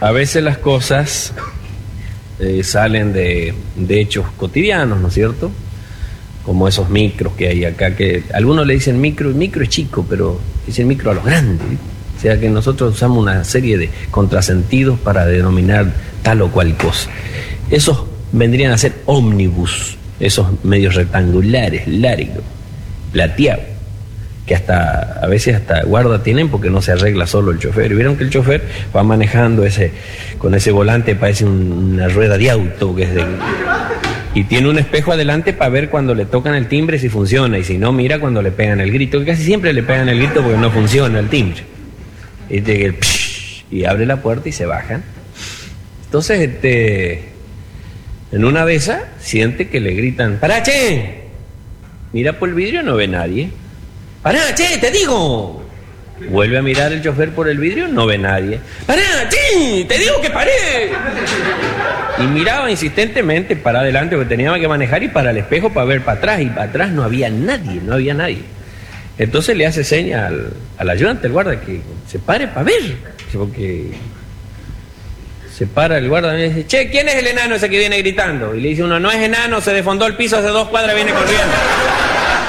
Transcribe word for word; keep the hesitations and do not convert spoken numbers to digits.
A veces las cosas eh, salen de, de hechos cotidianos, ¿no es cierto? Como esos micros que hay acá, que algunos le dicen micro, y micro es chico, pero dicen micro a los grandes. O sea que nosotros usamos una serie de contrasentidos para denominar tal o cual cosa. Esos vendrían a ser ómnibus, esos medios rectangulares, largos, plateados, que hasta a veces hasta guarda tienen porque no se arregla solo el chofer. Vieron que el chofer va manejando ese con ese volante, parece un, una rueda de auto que es de, y tiene un espejo adelante para ver cuando le tocan el timbre si funciona, y si no, mira cuando le pegan el grito, que casi siempre le pegan el grito porque no funciona el timbre. Y, llega el psh, y abre la puerta y se bajan. Entonces, este, en una de esas siente que le gritan: ¡Pará, che! Mira por el vidrio, no ve nadie. ¡Pará, che, te digo! Vuelve a mirar el chofer por el vidrio, no ve nadie. ¡Pará, che, te digo que paré! Y miraba insistentemente para adelante porque tenía que manejar, y para el espejo para ver para atrás, y para atrás no había nadie, no había nadie. Entonces le hace seña al, al ayudante, el guarda, que se pare para ver, porque se para el guarda y dice: che, ¿quién es el enano ese que viene gritando? Y le dice uno: no es enano, se desfondó el piso hace dos cuadras, viene corriendo.